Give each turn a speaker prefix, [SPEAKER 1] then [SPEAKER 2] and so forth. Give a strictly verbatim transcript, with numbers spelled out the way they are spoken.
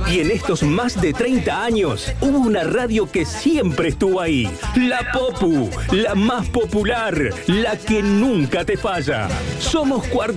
[SPEAKER 1] Y en estos más de treinta años, hubo una radio que siempre estuvo ahí. La Popu, la más popular, la que nunca te falla. Somos Cuarto